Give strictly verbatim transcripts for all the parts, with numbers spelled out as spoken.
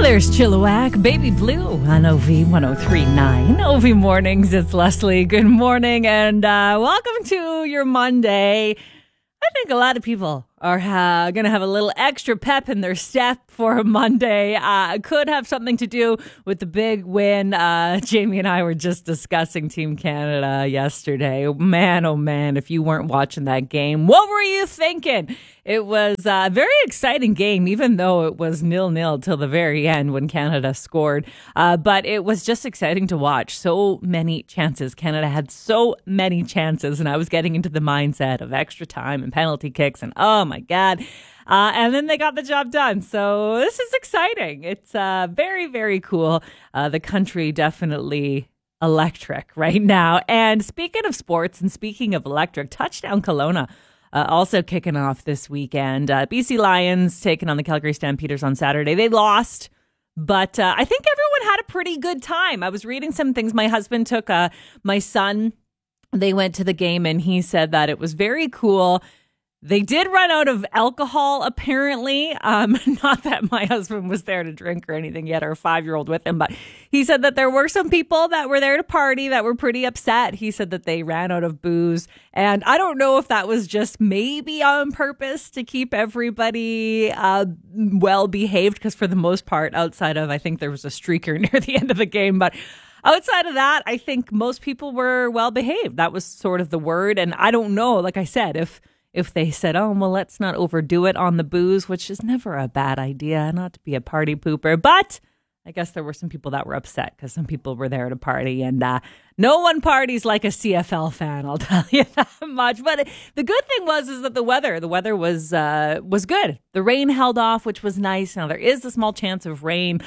there's Chilliwack, Baby Blue on O V one oh three point nine. O V Mornings, it's Leslie. Good morning and uh, welcome to your Monday. I think a lot of people are uh, going to have a little extra pep in their step for a Monday. Uh, could have something to do with the big win. Uh, Jamie and I were just discussing Team Canada yesterday. Man, oh man, if you weren't watching that game, what were you thinking? It was a very exciting game, even though it was nil-nil till the very end when Canada scored. Uh, but it was just exciting to watch. So many chances. Canada had so many chances, and I was getting into the mindset of extra time and penalty kicks, and oh my God. Uh, and then they got the job done. So this is exciting. It's uh, very, very cool. Uh, the country definitely electric right now. And speaking of sports and speaking of electric, Touchdown Kelowna uh, also kicking off this weekend. Uh, B C Lions taking on the Calgary Stampeders on Saturday. They lost, but uh, I think everyone had a pretty good time. I was reading some things. My husband took uh, my son. They went to the game and he said that it was very cool. They did run out of alcohol, apparently. Um, not that my husband was there to drink or anything yet, or a five-year-old with him, but he said that there were some people that were there to party that were pretty upset. He said that they ran out of booze, and I don't know if that was just maybe on purpose to keep everybody uh, well-behaved, because for the most part, outside of, I think there was a streaker near the end of the game, but outside of that, I think most people were well-behaved. That was sort of the word, and I don't know, like I said, if If they said, oh, well, let's not overdo it on the booze, which is never a bad idea, not to be a party pooper. But I guess there were some people that were upset because some people were there to party. And uh, no one parties like a C F L fan, I'll tell you that much. But the good thing was is that the weather, the weather was uh, was good. The rain held off, which was nice. Now, there is a small chance of rain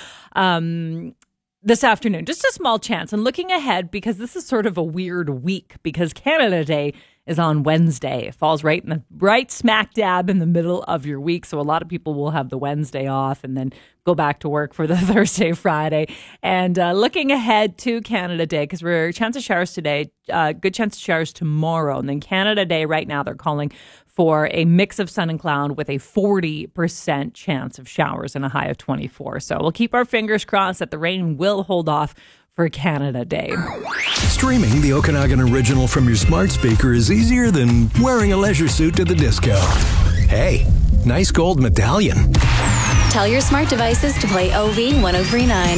um, this afternoon, just a small chance. And looking ahead, because this is sort of a weird week, because Canada Day is on Wednesday. It falls right in the right smack dab in the middle of your week. So a lot of people will have the Wednesday off and then go back to work for the Thursday, Friday. And uh, looking ahead to Canada Day, because we're chance of showers today, uh, good chance of showers tomorrow. And then Canada Day right now, they're calling for a mix of sun and cloud with a forty percent chance of showers and a high of twenty-four. So we'll keep our fingers crossed that the rain will hold off for Canada Day. Streaming the Okanagan Original from your smart speaker is easier than wearing a leisure suit to the disco. Hey, nice gold medallion. Tell your smart devices to play O V one oh three point nine.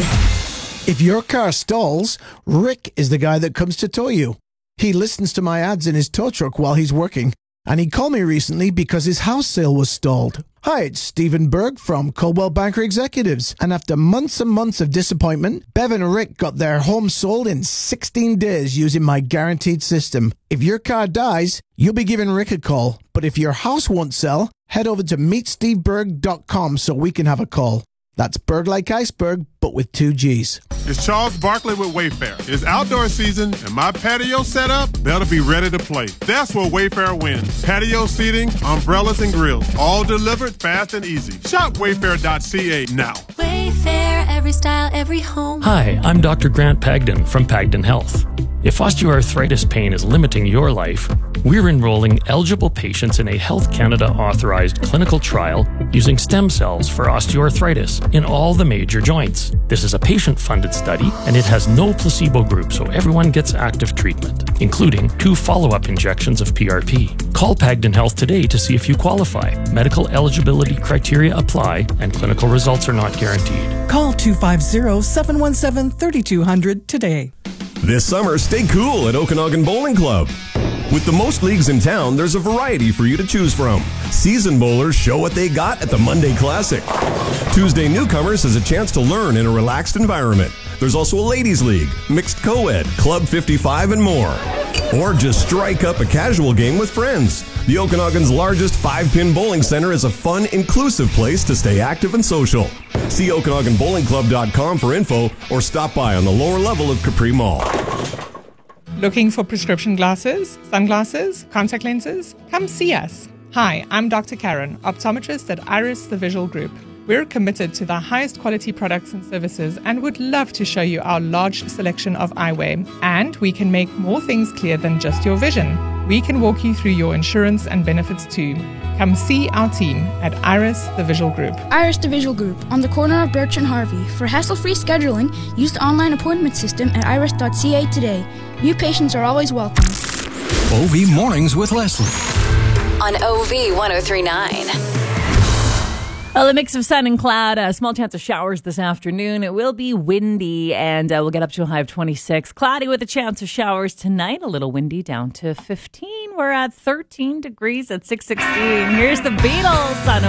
If your car stalls, Rick is the guy that comes to tow you. He listens to my ads in his tow truck while he's working, and he called me recently because his house sale was stalled. Hi, it's Stephen Berg from Coldwell Banker Executives. And after months and months of disappointment, Bev and Rick got their home sold in sixteen days using my guaranteed system. If your car dies, you'll be giving Rick a call. But if your house won't sell, head over to meet steve berg dot com so we can have a call. That's Berg like iceberg, but with two G's. It's Charles Barkley with Wayfair. It's outdoor season, and my patio setup better be ready to play. That's where Wayfair wins. Patio seating, umbrellas, and grills, all delivered fast and easy. Shop wayfair dot c a now. Wayfair, every style, every home. Hi, I'm Doctor Grant Pagden from Pagden Health. If osteoarthritis pain is limiting your life, we're enrolling eligible patients in a Health Canada authorized clinical trial using stem cells for osteoarthritis in all the major joints. This is a patient-funded study, and it has no placebo group, so everyone gets active treatment, including two follow-up injections of P R P. Call Pagden Health today to see if you qualify. Medical eligibility criteria apply, and clinical results are not guaranteed. Call two five zero, seven one seven, three two zero zero today. This summer, stay cool at Okanagan Bowling Club. With the most leagues in town, there's a variety for you to choose from. Seasoned bowlers show what they got at the Monday Classic. Tuesday newcomers has a chance to learn in a relaxed environment. There's also a ladies' league, mixed co-ed, Club fifty-five, and more. Or just strike up a casual game with friends. The Okanagan's largest five-pin bowling center is a fun, inclusive place to stay active and social. See okanagan bowling club dot com for info or stop by on the lower level of Capri Mall. Looking for prescription glasses, sunglasses, contact lenses? Come see us. Hi, I'm Doctor Karen, optometrist at Iris The Visual Group. We're committed to the highest quality products and services and would love to show you our large selection of eyewear. And we can make more things clear than just your vision. We can walk you through your insurance and benefits too. Come see our team at Iris The Visual Group. Iris The Visual Group on the corner of Birch and Harvey. For hassle-free scheduling, use the online appointment system at iris dot c a today. New patients are always welcome. O V Mornings with Leslie. On O V one oh three point nine. Well, a mix of sun and cloud, a small chance of showers this afternoon. It will be windy, and uh, we'll get up to a high of twenty-six. Cloudy with a chance of showers tonight. A little windy, down to fifteen. We're at thirteen degrees at six sixteen. Here's the Beatles on